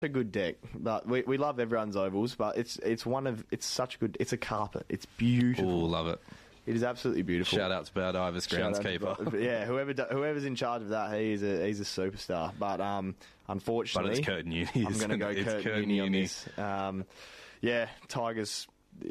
a good deck, but we love everyone's ovals, but it's such a good, it's a carpet. It's beautiful. Ooh, love it. It is absolutely beautiful. Shout out to Bowdivers groundskeeper. Yeah, whoever's in charge of that, he's a superstar. But unfortunately, but it's Curtin Uni. I'm going to go Curtin Uni on this. Tigers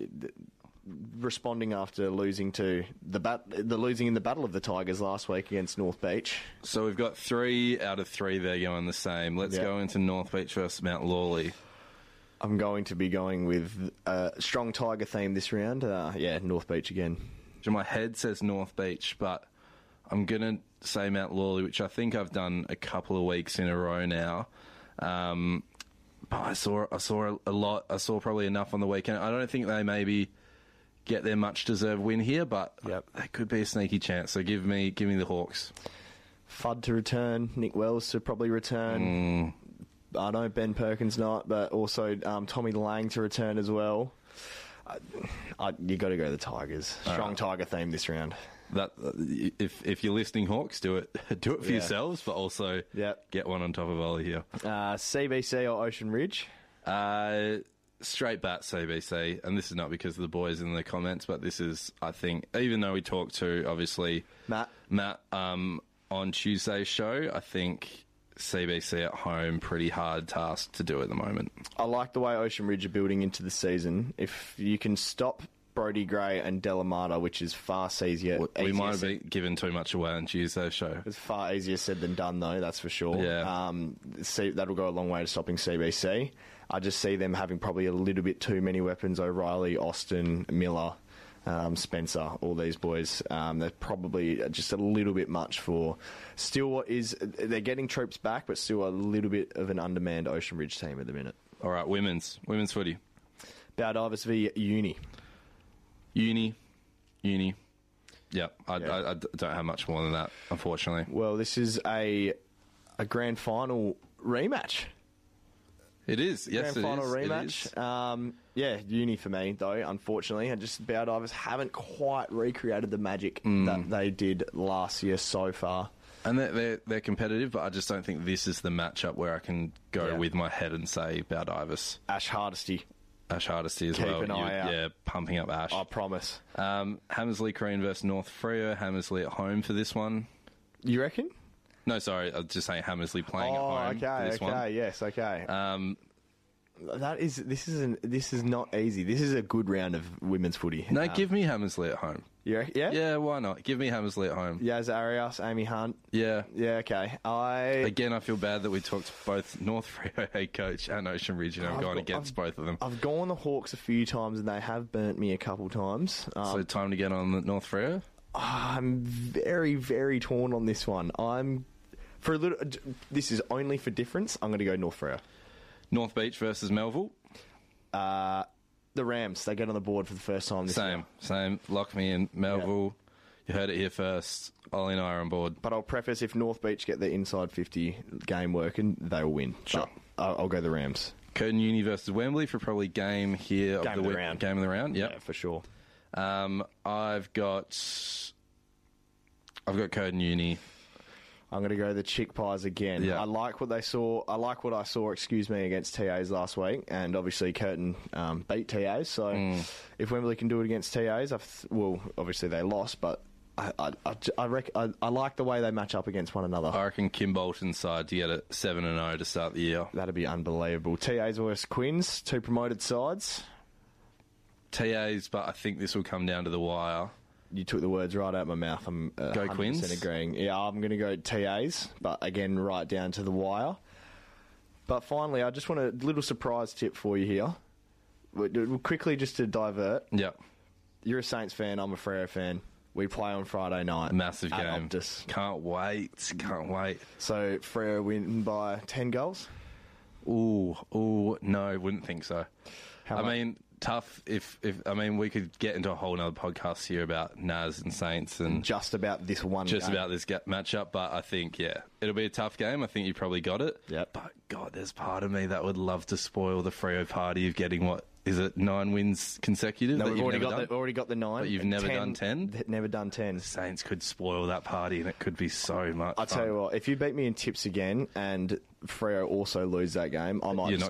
responding after losing to losing in the Battle of the Tigers last week against North Beach. So we've got 3 out of 3 there going the same. Let's go into North Beach versus Mount Lawley. I'm going to be going with a strong Tiger theme this round. North Beach again. So my head says North Beach, but I'm going to say Mount Lawley, which I think I've done a couple of weeks in a row now. But I saw a lot. I saw probably enough on the weekend. I don't think they maybe get their much deserved win here, but that could be a sneaky chance. So give me the Hawks. Fudd to return, Nick Wells to probably return. I know Ben Perkins not, but also Tommy Lang to return as well. You got to go the Tigers. Strong Tiger theme this round. That if you're listening, Hawks, do it for yourselves, but also get one on top of Ollie here. CBC or Ocean Ridge? Straight bat CBC, and this is not because of the boys in the comments, but this is, I think, even though we talked to obviously Matt on Tuesday's show, I think CBC at home, pretty hard task to do at the moment. I like the way Ocean Ridge are building into the season. If you can stop Brody Gray and Delamata, which is far easier. We might have been given too much away on Tuesday's show. It's far easier said than done, though, that's for sure. Yeah. That'll go a long way to stopping CBC. I just see them having probably a little bit too many weapons. O'Reilly, Austin, Miller, Spencer, all these boys. They're probably just a little bit much for still what is... They're getting troops back, but still a little bit of an undermanned Ocean Ridge team at the minute. All right, women's footy. Bowdivers v Uni. Uni. Yeah, I don't have much more than that, unfortunately. Well, this is a grand final rematch. It is, yes, grand final rematch. Uni for me, though, unfortunately. And just Bowdivers haven't quite recreated the magic that they did last year so far. And they're competitive, but I just don't think this is the matchup where I can go with my head and say Bowdivers. Ash Hardesty as Keep well. An eye out. Yeah, pumping up Ash. I promise. Hammersley Crean versus North Freo. Hammersley at home for this one. You reckon? No, sorry. I was just saying Hammersley playing at home for this one. Yes, okay. This is not easy. This is a good round of women's footy. No, give me Hammersley at home. Yeah? Yeah, why not? Give me Hammersley at home. Yaz Arias, Amy Hunt. Yeah. Yeah, okay. Again, I feel bad that we talked both North Freo head coach and Ocean Ridge, and I'm going against both of them. I've gone the Hawks a few times, and they have burnt me a couple times. So time to get on the North Freo? I'm very, very torn on this one. This is only for difference. I'm going to go North Freo. North Beach versus Melville? The Rams, they get on the board for the first time this year. Same. Lock me in. Melville, you heard it here first. Ollie and I are on board. But I'll preface, if North Beach get their inside 50 game working, they'll win. Sure. I'll go the Rams. Curtin Uni versus Wembley for probably game here. Game of the round. Game of the round, yep. Yeah, for sure. I've got Curtin Uni. I'm going to go the Chick Pies again. Yeah. I like what I saw, against TAs last week, and obviously Curtin beat TAs, so if Wembley can do it against TAs, obviously they lost, but I like the way they match up against one another. I reckon Kim Bolton's side to get it 7-0 to start the year. That'd be unbelievable. TAs versus Quins, two promoted sides. TAs, but I think this will come down to the wire. You took the words right out of my mouth. I'm go 100% Quins? agreeing. Yeah, I'm going to go TAs, but again, right down to the wire. But finally, I just want a little surprise tip for you here. Quickly, just to divert. Yep. You're a Saints fan, I'm a Freo fan. We play on Friday night. Massive at game. Optus. Can't wait. So, Freo win by 10 goals? Ooh, no, wouldn't think so. How much? mean, tough. If I mean, we could get into a whole nother podcast here about Naz and Saints and Just about this one just game. about this matchup. But I think, it'll be a tough game. I think you probably got it. Yep. But God, there's part of me that would love to spoil the Freo party of getting 9 wins consecutive? No, that we've you've already never done? got the 9. But you've never done 10? Never done 10. Saints could spoil that party, and it could be so much I'll fun. tell you what, if you beat me in tips again and Freo also lose that game, I might You're just